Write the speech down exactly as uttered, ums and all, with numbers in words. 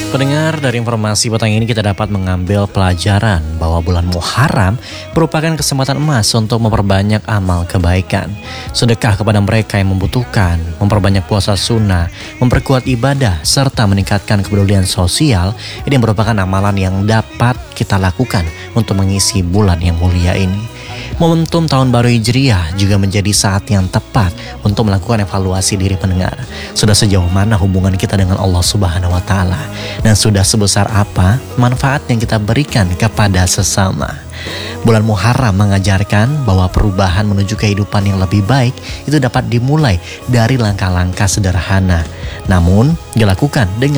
Pendengar, dari informasi petang ini kita dapat mengambil pelajaran bahwa bulan Muharram merupakan kesempatan emas untuk memperbanyak amal kebaikan. Sedekah kepada mereka yang membutuhkan, memperbanyak puasa sunnah, memperkuat ibadah, serta meningkatkan kepedulian sosial. Ini merupakan amalan yang dapat kita lakukan untuk mengisi bulan yang mulia ini. Momentum tahun baru Hijriah juga menjadi saat yang tepat untuk melakukan evaluasi diri pendengar. Sudah sejauh mana hubungan kita dengan Allah Subhanahu wa Ta'ala, dan sudah sebesar apa manfaat yang kita berikan kepada sesama. Bulan Muharram mengajarkan bahwa perubahan menuju kehidupan yang lebih baik itu dapat dimulai dari langkah-langkah sederhana, namun dilakukan dengan